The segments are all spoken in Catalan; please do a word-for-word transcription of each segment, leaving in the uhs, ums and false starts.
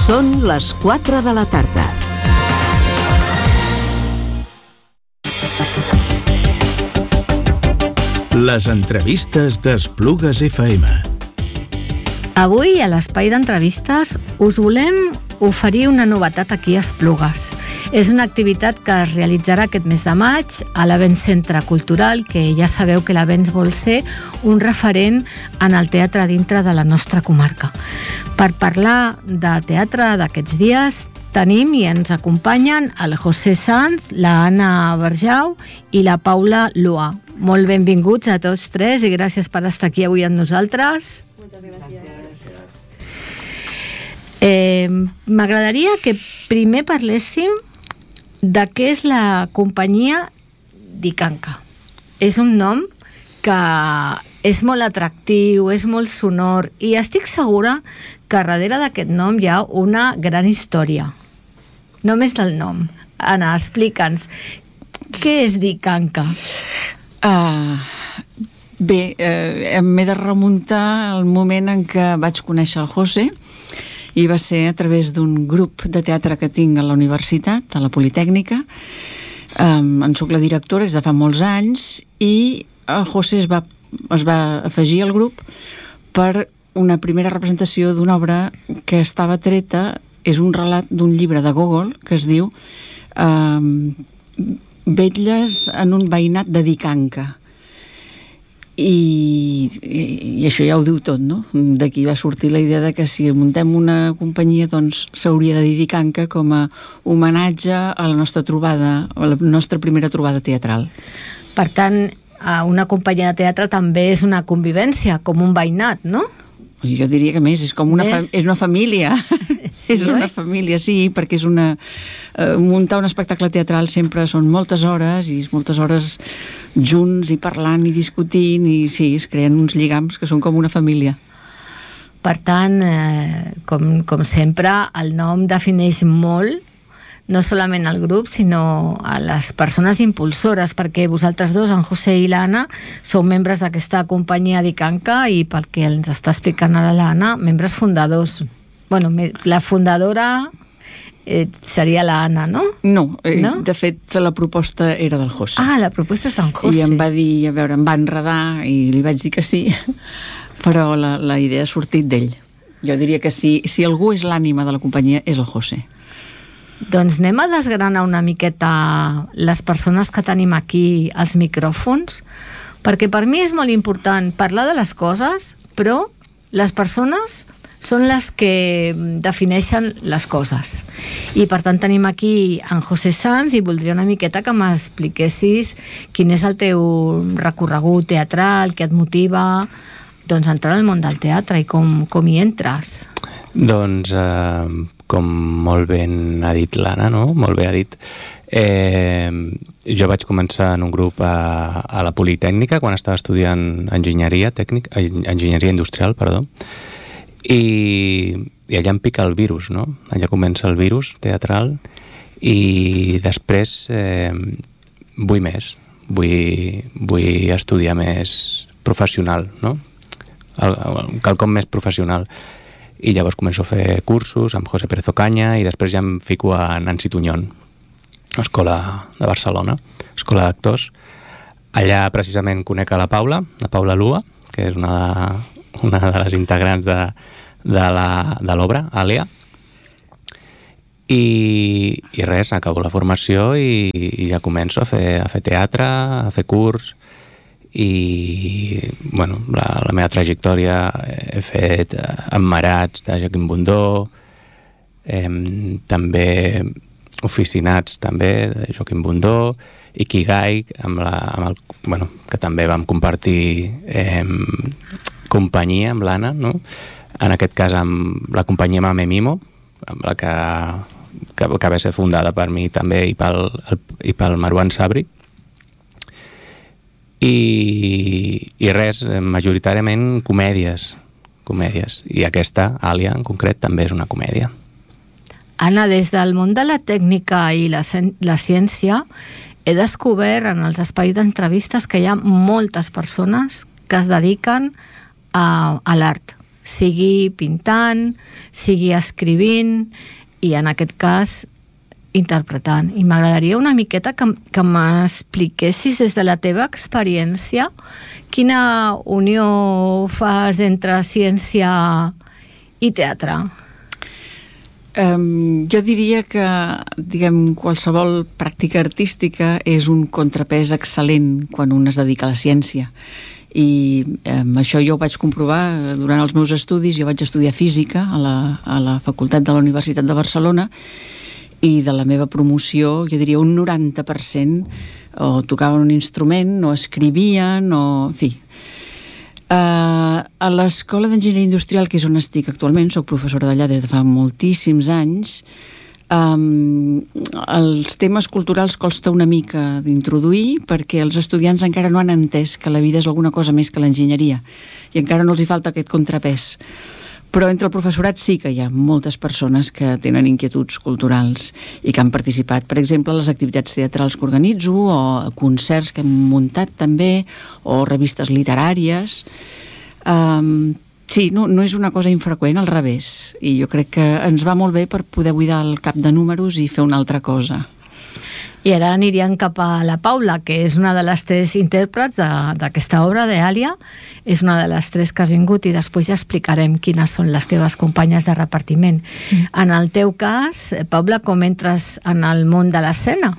Són les quatre de la tarda. Les entrevistes d'Esplugues F M. Avui, a l'espai d'entrevistes, us volem oferir una novetat aquí a Esplugues. És una activitat que es realitzarà aquest mes de maig a l'Avens Centre Cultural, que ja sabeu que l'Avens vol ser un referent en el teatre dintre de la nostra comarca. Per parlar de teatre d'aquests dies, tenim i ens acompanyen el José Sanz, la Anna Berjau i la Paula Lua. Molt benvinguts a tots tres i gràcies per estar aquí avui amb nosaltres. Moltes gràcies. Eh, M'agradaria que primer parléssim de què és la companyia Dikanka. És un nom que és molt atractiu, és molt sonor i estic segura que darrere d'aquest nom hi ha una gran història. Només del nom. Anna, explica'ns, què és Dikanka? Uh, bé, uh, m'he de remuntar al moment en què vaig conèixer el José i va ser a través d'un grup de teatre que tinc a la universitat, a la Politècnica. Um, en soc la directora des de fa molts anys i el José es va, es va afegir al grup per una primera representació d'una obra que estava treta, és un relat d'un llibre de Gogol que es diu um, Vetlles en un veïnat de Dikanka. I, i, i això ja ho diu tot, no? D'aquí va sortir la idea de que si muntem una companyia doncs s'hauria de dir Dikanka com a homenatge a la nostra trobada, a la nostra primera trobada teatral. Per tant, una companyia de teatre també és una convivència, com un veïnat, no? Jo diria que més, és com una, fa, és una família. Sí, és una oi? família, sí, perquè és una... Eh, muntar un espectacle teatral sempre són moltes hores, i moltes hores junts i parlant i discutint, i sí, es creen uns lligams que són com una família. Per tant, eh, com, com sempre, el nom defineix molt no solament el grup, sinó a les persones impulsores, perquè vosaltres dos, en José i l'Anna, sou membres d'aquesta companyia Dikanka i pel que ens està explicant ara l'Anna, membres fundadors. Bueno, la fundadora eh, seria l'Anna, no? No, eh, no, de fet la proposta era del José. Ah, la proposta és d'en José. I em va dir, a veure, em va enredar i li vaig dir que sí, però la, la idea ha sortit d'ell. Jo diria que si, si algú és l'ànima de la companyia és el José. Doncs anem a desgranar una miqueta les persones que tenim aquí als micròfons, perquè per mi és molt important parlar de les coses, però les persones són les que defineixen les coses. I per tant tenim aquí en José Sanz i voldria una miqueta que m'expliquessis quin és el teu recorregut teatral, què et motiva doncs, a entrar al món del teatre i com, com hi entres. Doncs... Eh... com molt ben ha dit l'Anna, no? Molt bé ha dit. Eh, jo vaig començar en un grup a, a la Politècnica quan estava estudiant enginyeria tècnica, enginyeria industrial, perdó, i, i allà em pica el virus, no? Allà comença el virus teatral i després eh, vull més, vull, vull estudiar més professional, no? El, el, quelcom més professional. I llavors començo a fer cursos amb José Pérez Ocaña i després ja em fico a Nancy Tuñón, escola de Barcelona, escola d'actors. Allà precisament conec a la Paula, la Paula Lua, que és una de, una de les integrants de, de l'obra, Àlia. I, i res, acabo la formació i, i ja començo a fer, a fer teatre, a fer curs. I bueno, la, la meva trajectòria he fet Emmarats de Joaquim Bundó, eh, també Oficinats també de Joaquim Bundó, Ikigai amb la, amb el, bueno, que també vam compartir eh, companyia amb l'Anna, no? En aquest cas amb la companyia Mame Mimo, amb la que, que, que va ser fundada per mi també i pel, el, i pel Marwan Sabri. I, i res, majoritàriament comèdies, comèdies. I aquesta, Àlia, en concret, també és una comèdia. Anna, des del món de la tècnica i la, la ciència, he descobert en els espais d'entrevistes que hi ha moltes persones que es dediquen a, a l'art. sigui pintant, sigui escrivint i en aquest cas interpretant. I m'agradaria una miqueta que, que m'expliquessis des de la teva experiència quina unió fas entre ciència i teatre. Um, jo diria que, diguem, qualsevol pràctica artística és un contrapès excel·lent quan un es dedica a la ciència. I um, això jo ho vaig comprovar durant els meus estudis. Jo vaig estudiar física a la, a la Facultat de la Universitat de Barcelona i de la meva promoció, jo diria un noranta per cent o tocaven un instrument, o escrivien, o... en fi. Uh, a l'Escola d'Enginyeria Industrial, que és on estic actualment, soc professora d'allà des de fa moltíssims anys, um, els temes culturals costa una mica d'introduir perquè els estudiants encara no han entès que la vida és alguna cosa més que l'enginyeria i encara no els hi falta aquest contrapès. Però entre el professorat sí que hi ha moltes persones que tenen inquietuds culturals i que han participat, per exemple, a les activitats teatrals que organitzo, o a concerts que hem muntat també, o revistes literàries. Um, sí, no, no és una cosa infreqüent, al revés. I jo crec que ens va molt bé per poder buidar el cap de números i fer una altra cosa. I ara aniríem cap a la Paula, que és una de les tres intèrprets d'aquesta obra d'Èalia. És una de les tres que has vingut i després ja explicarem quines són les teves companyes de repartiment. Mm. En el teu cas, Paula, com entres en el món de l'escena?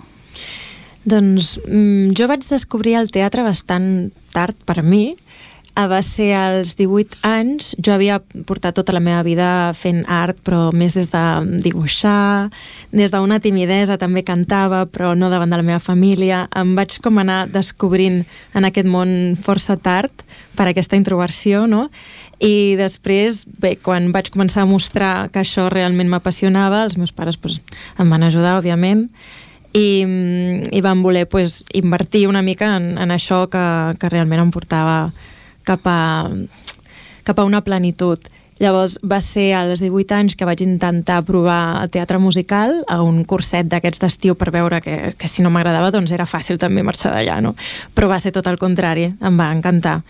Doncs mm, jo vaig descobrir el teatre bastant tard per mi. Va ser als divuit anys. Jo havia portat tota la meva vida fent art, però més des de dibuixar, des d'una timidesa, també cantava, però no davant de la meva família. Em vaig com anar descobrint en aquest món força tard per aquesta introversió, no? I després, bé, quan vaig començar a mostrar que això realment m'apassionava, els meus pares pues, em van ajudar, òbviament, i, i van voler pues, invertir una mica en, en això que, que realment em portava cap a, cap a una plenitud. Llavors va ser als divuit anys que vaig intentar provar el teatre musical a un curset d'aquests d'estiu per veure que, que si no m'agradava doncs era fàcil també marxar d'allà, no? Però va ser tot el contrari, em va encantar.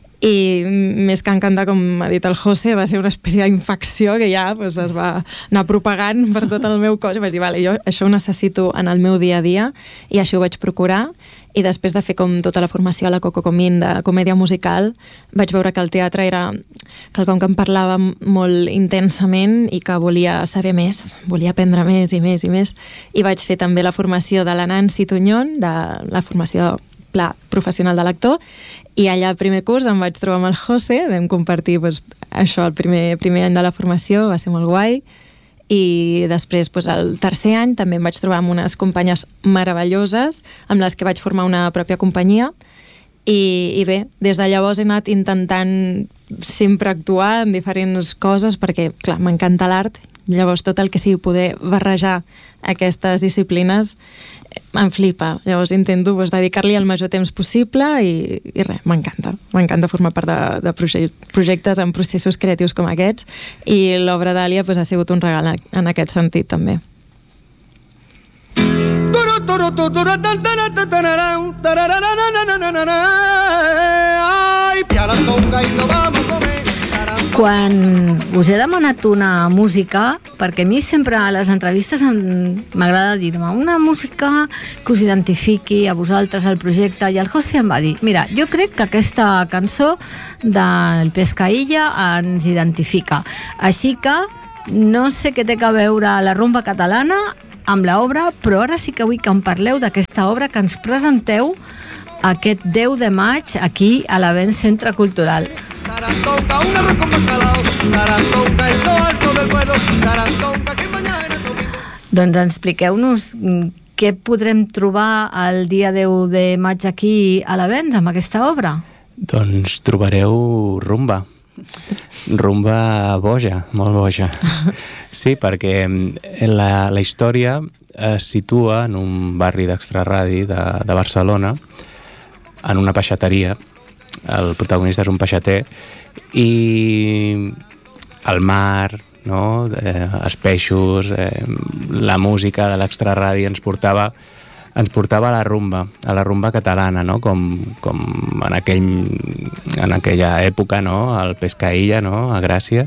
I més que encantar, com ha dit el José, va ser una espècie d'infecció que ja pues, es va anar propagant per tot el meu cos i vaig dir, vale, jo això ho necessito en el meu dia a dia i així ho vaig procurar. I després de fer com tota la formació a la Coco Comín de comèdia musical, vaig veure que el teatre era quelcom que em parlava molt intensament i que volia saber més, volia aprendre més i més i més. I vaig fer també la formació de la Nancy Tuñón, de la formació pla professional de l'actor, i allà al primer curs em vaig trobar amb el José, vam compartir pues, això el primer, primer any de la formació, va ser molt guai. I després, doncs, el tercer any, també em vaig trobar amb unes companyes meravelloses amb les que vaig formar una pròpia companyia i, i bé, des de llavors he anat intentant sempre actuar en diferents coses perquè, clar, m'encanta l'art, llavors tot el que sigui poder barrejar aquestes disciplines em flipa, llavors intento doncs, dedicar-li el major temps possible i, i res, m'encanta, m'encanta formar part de, de projectes en processos creatius com aquests i l'obra d'Èalia doncs, ha sigut un regal en aquest sentit també. Quan us he demanat una música, perquè a mi sempre a les entrevistes m'agrada dir-me una música que us identifiqui a vosaltres, al projecte, i el José em va dir, mira, jo crec que aquesta cançó del Pescailla ens identifica, així que no sé què té que veure la rumba catalana amb l'obra, però ara sí que vull que em parleu d'aquesta obra que ens presenteu aquest deu de maig aquí a l'Avenç Centre Cultural. Doncs expliqueu-nos què podrem trobar el dia deu de maig aquí a l'Avenç amb aquesta obra. Doncs trobareu rumba. Rumba boja, molt boja. Sí, perquè la, la història es situa en un barri d'extraradi de, de Barcelona, en una peixateria. El protagonista és un peixater i el mar, no? eh, els peixos, eh, la música de l'extraradi ens portava ens portava a la rumba, a la rumba catalana, no? Com, com en, aquell, en aquella època, no? Al Pescaïlla, no? A Gràcia.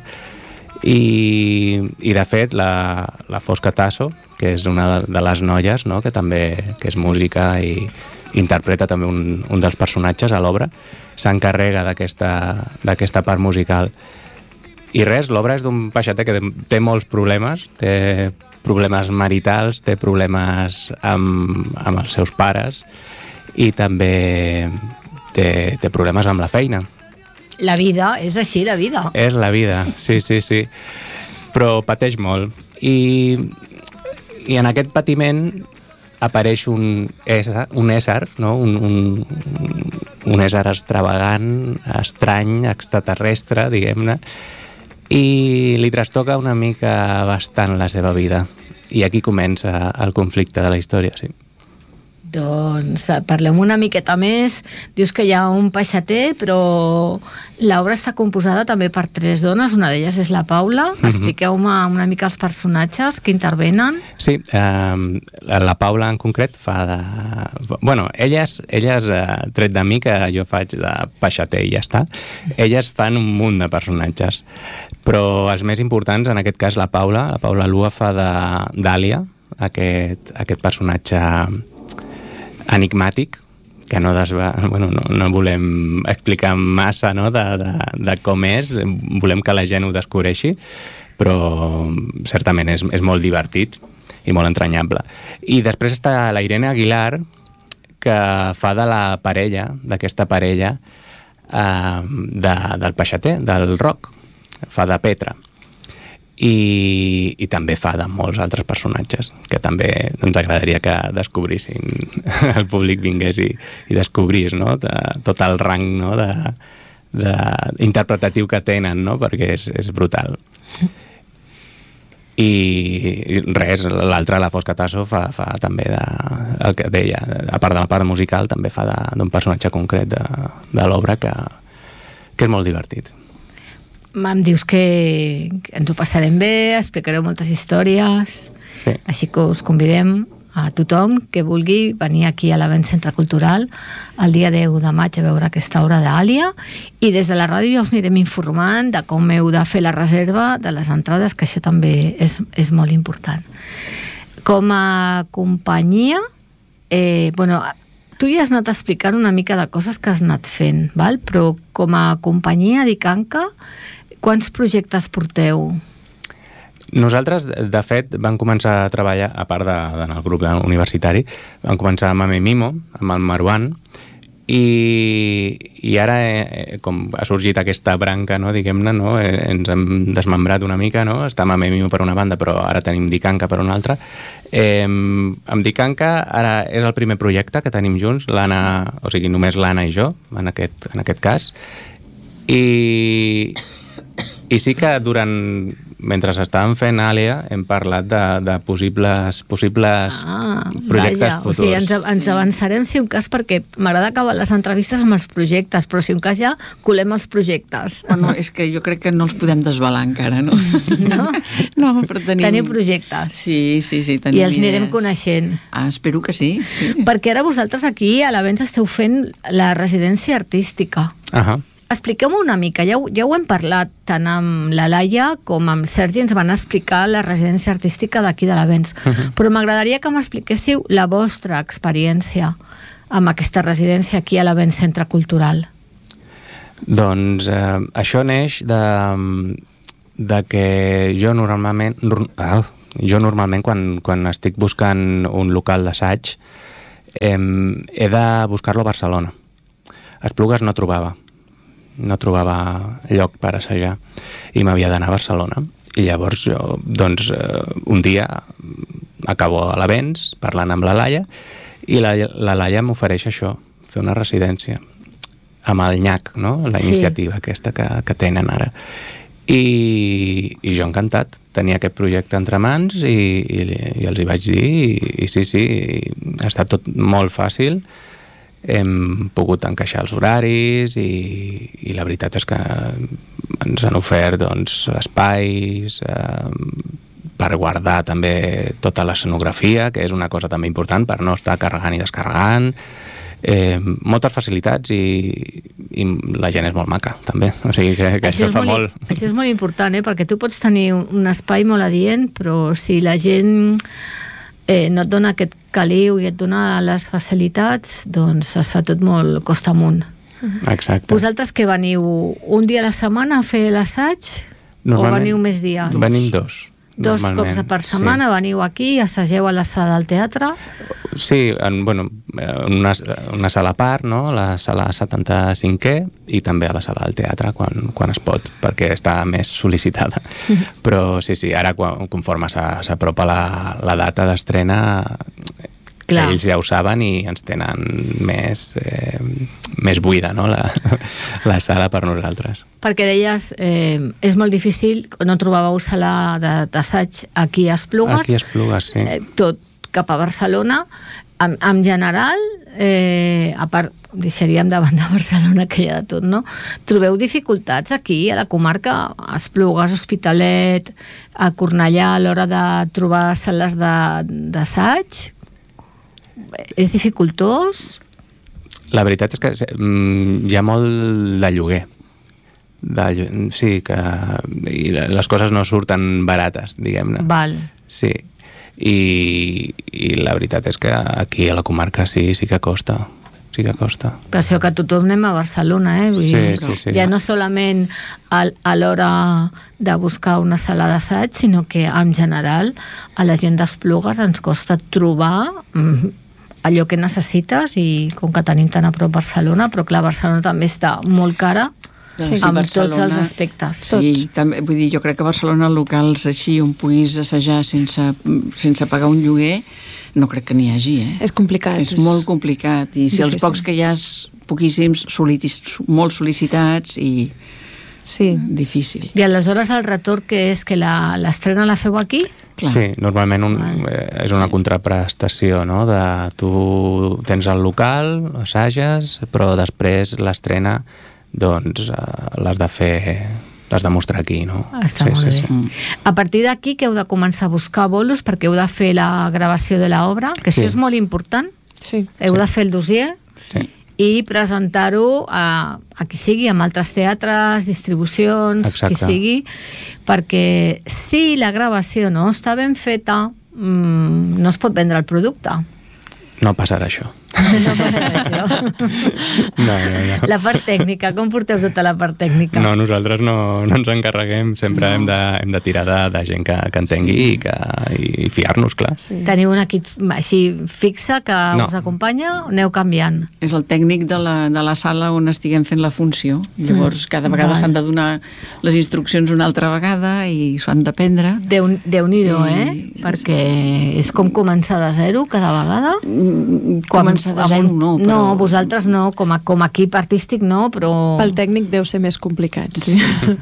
I, i de fet, la, la Fosca Tasso, que és una de les noies, no? Que també que és música i interpreta també un, un dels personatges a l'obra, s'encarrega d'aquesta part musical. I res, l'obra és d'un peixater que té molts problemes, té problemes maritals, té problemes amb, amb els seus pares i també té, té problemes amb la feina. La vida, és així, la vida. És la vida, sí, sí, sí. Però pateix molt. I, i en aquest patiment apareix un ésser, un ésser, no? un, un, un ésser extravagant, estrany, extraterrestre, diguem-ne, i li trastoca una mica bastant la seva vida. I aquí comença el conflicte de la història, sí. Doncs parlem una miqueta més. Dius que hi ha un peixater, però l'obra està composada també per tres dones, una d'elles és la Paula. Mm-hmm. Expliqueu-me una mica els personatges que intervenen. Sí, eh, la Paula en concret fa de... Bueno, elles, elles eh, tret de mi, que jo faig de peixater i ja està, elles fan un munt de personatges. Però els més importants, en aquest cas la Paula, la Paula Lua fa d'Àlia, aquest, aquest personatge enigmàtic, que no, desva... bueno, no, no volem explicar massa, no? de, de, de com és, volem que la gent ho descobreixi, però certament és, és molt divertit i molt entranyable. I després està la Irene Aguilar, que fa de la parella, d'aquesta parella eh, de, del peixater, del Roc, fa de Petra. I, i també fa de molts altres personatges que també ens agradaria que descobrissin, el públic vingués i, i descobrís, no? de, tot el rang, no? de, de, interpretatiu que tenen, no? Perquè és, és brutal. I, i res, l'altra, la Fosca Tasso, fa, fa també de, el que deia, a part de la part musical, també fa d'un personatge concret de, de l'obra que, que és molt divertit. Em dius que ens ho passarem bé, explicareu moltes històries, sí. Així que us convidem a tothom que vulgui venir aquí a l'Avent Centre Cultural el dia deu de maig a veure aquesta obra d'Àlia, i des de la ràdio ja us anirem informant de com heu de fer la reserva de les entrades, que això també és, és molt important. Com a companyia, eh, bueno, tu ja has anat explicant una mica de coses que has anat fent, val? Però com a companyia d'Icanca, quants projectes porteu? Nosaltres, de fet, vam començar a treballar, a part de, de, del grup universitari, vam començar amb Mame Mimo, amb el Marwan, i, i ara, eh, com ha sorgit aquesta branca, no, diguem-ne, no, eh, ens hem desmembrat una mica, no? Està Mame Mimo per una banda, però ara tenim Dicanca per una altra. Eh, amb Dicanca ara és el primer projecte que tenim junts, l'Anna, o sigui, només l'Anna i jo, en aquest, en aquest cas, i... I sí que durant, mentre estàvem fent Àlia, hem parlat de, de possibles, possibles ah, projectes vaja. futurs. O sigui, ens, ens avançarem si un cas, perquè m'agrada acabar les entrevistes amb els projectes, però si un cas ja colem els projectes. Bueno, és que jo crec que no els podem desvelar encara, no? No? No, però tenim... Teniu projectes. Sí, sí, sí, tenim I els anirem idees. coneixent. Ah, espero que sí, sí. Perquè ara vosaltres aquí a l'Avent esteu fent la residència artística. Ahà. Expliqueu-me una mica, ja ho, ja ho hem parlat tant amb la Laia com amb Sergi, ens van explicar la residència artística d'aquí de l'Avents, uh-huh. Però m'agradaria que m'expliquéssiu la vostra experiència amb aquesta residència aquí a l'Avents Centre Cultural. Doncs eh, això neix de, de que jo normalment, ah, jo normalment quan, quan estic buscant un local d'assaig eh, he de buscar-lo a Barcelona. A Esplugues no trobava. no trobava lloc per assajar i m'havia d'anar a Barcelona, i llavors jo, doncs, un dia acabo a l'Avents parlant amb la Laia, i la, la Laia m'ofereix això, fer una residència amb el Nyac, no? La iniciativa sí. aquesta que, que tenen ara, i, i jo encantat, tenia aquest projecte entre mans i, i, i els hi vaig dir i, i sí, sí, ha estat tot molt fàcil. Hem pogut encaixar els horaris i, i la veritat és que ens han ofert doncs, espais, eh, per guardar també tota l'escenografia, que és una cosa també important per no estar carregant i descarregant. Eh, moltes facilitats i, i la gent és molt maca també, o sigui que, que això, això es fa molt, molt això és molt important, eh? Perquè tu pots tenir un, un espai molt adient, però si la gent eh, no et dona aquest caliu i et dona les facilitats, doncs es fa tot molt costa amunt. Exacte. Vosaltres que veniu un dia a la setmana a fer l'assaig o veniu més dies? Venim dos. Dos cops per setmana, sí. Veniu aquí i assageu a la sala del teatre? Sí, en, bueno, una, una sala a part, no? La sala setanta-cinquè i també a la sala del teatre quan, quan es pot, perquè està més sol·licitada. Però sí, sí, ara quan, conforme s'apropa la, la data d'estrena, clar, ells ja ho saben i ens tenen més, eh, més buida, no? la, la sala per nosaltres. Perquè deies, eh, és molt difícil, no trobàveu sala d'assaig aquí a Esplugues. Aquí a Esplugues, sí. Eh, tot cap a Barcelona. En, en general, eh, a part, deixaríem davant de Barcelona que hi ha de tot, no? Trobeu dificultats aquí, a la comarca, a Esplugues, Hospitalet, a Cornellà, a l'hora de trobar sales d'assaig? És dificultós? La veritat és que mm, hi ha molt de lloguer. De, sí, que i les coses no surten barates, diguem-ne. Val. Sí, i, i la veritat és que aquí a la comarca sí, sí que costa. Sí que costa. Per això que tothom anem a Barcelona, eh? Vull sí, dir, sí, sí. Ja no solament a, a l'hora de buscar una sala d'assaig, sinó que en general a la gent d'Esplugues ens costa trobar mm, allò que necessites, i com que tenim tan a prop Barcelona, però clar, Barcelona també està molt cara, sí, amb Barcelona, tots els aspectes. Sí, tots. També, vull dir, jo crec que a Barcelona locals així on puguis assajar sense, sense pagar un lloguer, no crec que n'hi hagi, eh? És complicat. És, és molt complicat, i si difícil. Els pocs que hi ha poquíssims, molt sol·licitats i sí, difícil. I aleshores el retorn que és que l'estrena la feu aquí? Clar. Sí, normalment un, eh, és una contraprestació, no? De, tu tens el local, assages, però després l'estrena doncs eh, l'has de fer, l'has de mostrar aquí, no? Està sí, molt sí, bé. Sí. A partir d'aquí que heu de començar a buscar bolos perquè heu de fer la gravació de l'obra, que sí. Això és molt important. Sí. Heu sí. de fer el dossier sí. i presentar-ho a, a qui sigui, amb altres teatres, distribucions, exacte. Qui sigui, perquè si la gravació no està ben feta, mmm, no es pot vendre el producte. No passarà això. No passarà això. No, no, no. La part tècnica, com porteu tota la part tècnica? No, nosaltres no, no ens encarreguem, sempre no. hem, de, hem de tirar de, de gent que, que entengui sí. i, que, i fiar-nos, clar. Sí. Teniu un equip així fixe que no. us acompanya o aneu canviant? És el tècnic de la, de la sala on estiguem fent la funció. Llavors, mm. cada vegada s'han de donar les instruccions una altra vegada i s'ho han d'aprendre. Déu, Déu-n'hi-do, eh? I, perquè és com començar de zero cada vegada. Començar de zero no, però... No, vosaltres no, com a, com a equip artístic no, però... Pel tècnic deu ser més complicat, sí.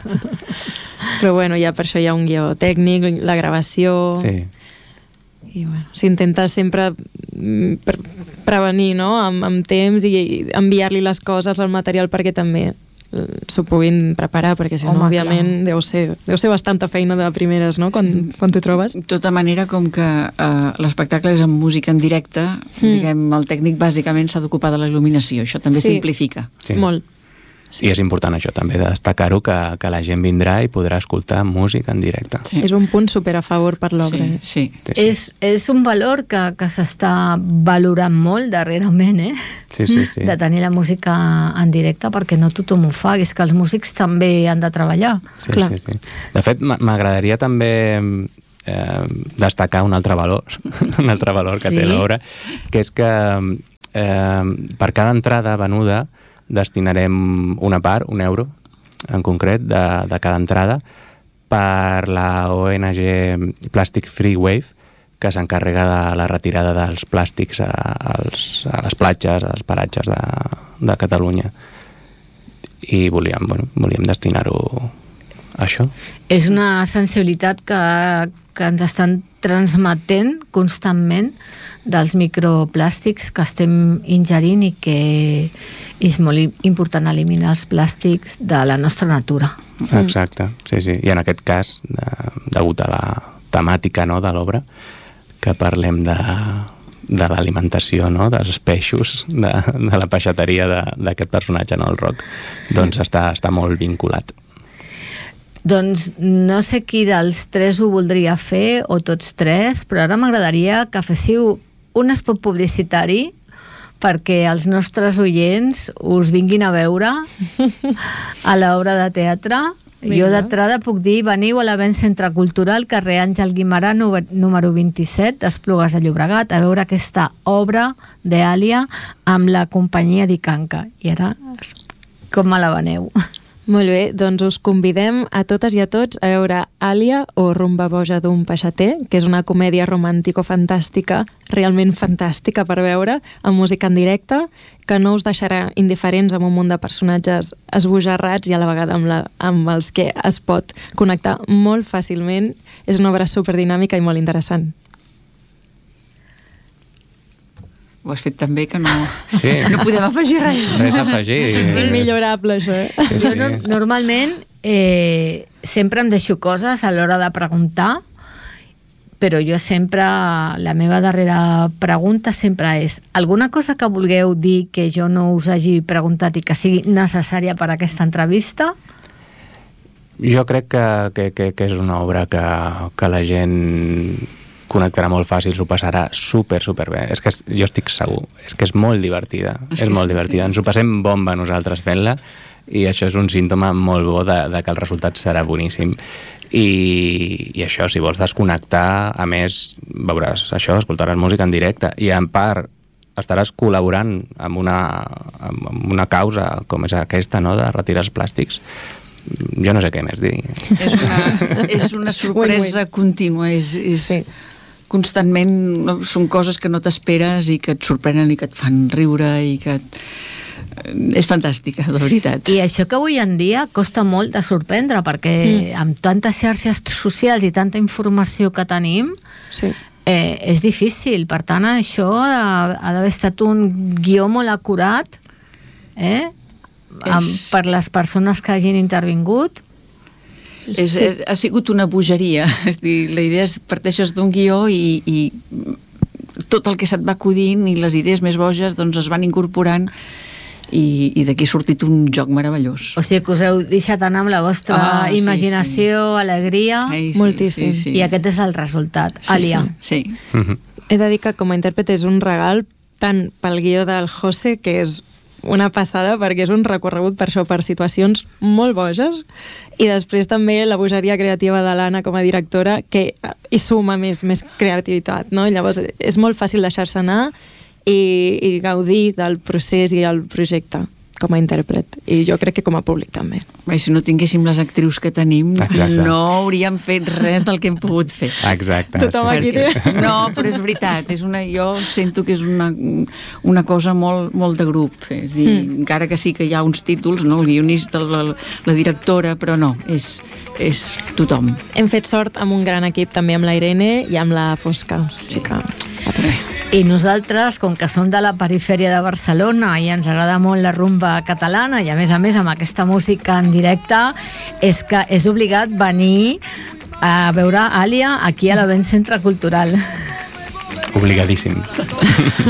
Però bueno, ja per això hi ha un guió tècnic, la gravació... Sí. I bueno, s'intenta sempre pre prevenir, no?, amb, amb temps i enviar-li les coses al material perquè també s'ho puguin preparar, perquè si no, Home, òbviament, deu ser, deu ser bastanta feina de primeres, no?, quan, sí. quan t'ho trobes. De tota manera, com que uh, l'espectacle és amb música en directe, mm. diguem, el tècnic bàsicament s'ha d'ocupar de la il·luminació. Això també sí. simplifica. Sí. Molt. Sí. I és important això també, de destacar-ho, que, que la gent vindrà i podrà escoltar música en directe. Sí. És un punt super a favor per l'obra. Sí, sí. sí, sí. És, és un valor que, que s'està valorant molt darrerament, eh? Sí, sí, sí. De tenir la música en directe, perquè no tothom ho fa, és que els músics també han de treballar. Sí, Clar. sí, sí. De fet, m'agradaria també eh, destacar un altre valor, un altre valor que sí? té l'obra, que és que eh, per cada entrada venuda destinarem una part, un euro en concret, de, de cada entrada per la O N G Plastic Free Wave, que s'encarrega de la retirada dels plàstics a, als, a les platges, als paratges de, de Catalunya. I volíem, bueno, volíem destinar-ho a això. És una sensibilitat que, que ens estan transmetent constantment dels microplàstics que estem ingerint i que és molt important eliminar els plàstics de la nostra natura. Exacte, sí, sí. I en aquest cas, de, degut a la temàtica, no?, de l'obra, que parlem de, de l'alimentació, no?, dels peixos, de, de la peixateria d'aquest personatge, no?, el Roc, doncs està, està molt vinculat. Doncs no sé qui dels tres ho voldria fer, o tots tres, però ara m'agradaria que féssiu un spot publicitari perquè els nostres oients us vinguin a veure a l'obra de teatre. Vinga. Jo d'entrada puc dir, veniu a l'Avenç Centre Cultural, carrer Àngel Guimerà, número vint-i-set, d'Esplugues de Llobregat, a veure aquesta obra d'Àlia amb la companyia d'Icanca. I ara, com me la veneu? Molt bé, doncs us convidem a totes i a tots a veure Àlia o Rumba boja d'un peixater, que és una comèdia romàntico-fantàstica, realment fantàstica per veure, amb música en directe, que no us deixarà indiferents amb un munt de personatges esbojarrats i a la vegada amb, la, amb els que es pot connectar molt fàcilment. És una obra superdinàmica i molt interessant. Ho has fet tan bé que no, sí. no podem afegir res. Res a afegir. És millorable, això, eh? Sí, sí. Jo no, normalment eh, sempre em deixo coses a l'hora de preguntar, però jo sempre, la meva darrera pregunta sempre és alguna cosa que vulgueu dir que jo no us hagi preguntat i que sigui necessària per a aquesta entrevista? Jo crec que, que, que, que és una obra que, que la gent connectarà molt fàcil, s'ho passarà super, super bé. És que jo estic segur, és que és molt divertida, és, és molt sí, divertida. Ens ho passem bomba nosaltres fent-la i això és un símptoma molt bo de, de que el resultat serà boníssim. I, i això, si vols desconnectar, a més, veuràs això, escoltaràs música en directe i en part estaràs col·laborant amb una, amb una causa com és aquesta, no?, de retirar els plàstics. Jo no sé què més dir. És una, és una sorpresa contínua, és... és... Sí. Constantment no, són coses que no t'esperes i que et sorprenen i que et fan riure i que et... és fantàstica, de veritat. I això que avui en dia costa molt de sorprendre perquè mm. amb tantes xarxes socials i tanta informació que tenim sí. eh, és difícil, per tant això ha, ha d'haver estat un guió molt acurat eh? amb, és... per les persones que hagin intervingut. És, sí. Ha sigut una bogeria, és dir, la idea és parteixes d'un guió i, i tot el que se't va acudint i les idees més boges doncs es van incorporant i, i d'aquí ha sortit un joc meravellós. O sigui que us heu deixat anar amb la vostra ah, imaginació, sí, sí. alegria, Ei, sí, moltíssim, sí, sí. i aquest és el resultat. Sí, Àlia. Sí, sí. Mm-hmm. He de dir que com a intèrpret és un regal tant pel guió del José, que és una passada perquè és un recorregut per això, per situacions molt boges, i després també la bogeria creativa de l'Anna com a directora, que hi suma més, més creativitat, no? Llavors és molt fàcil deixar-se anar i, i gaudir del procés i el projecte com a intèrpret, i jo crec que com a públic també. Bé, si no tinguéssim les actrius que tenim, exacte, no hauríem fet res del que hem pogut fer. Exacte. Tothom sí, aquí sí. No, però és veritat, és una, jo sento que és una, una cosa molt, molt de grup, és dir, mm. encara que sí que hi ha uns títols, no? El guionista, la, la directora, però no, és, és tothom. Hem fet sort amb un gran equip també amb la Irene i amb la Fosca, sí. Així que a tope. I nosaltres, com que som de la perifèria de Barcelona i ens agrada molt la rumba catalana i a més a més amb aquesta música en directe, és que és obligat venir a veure Àlia aquí a l'Avenç Centre Cultural. Obligadíssim.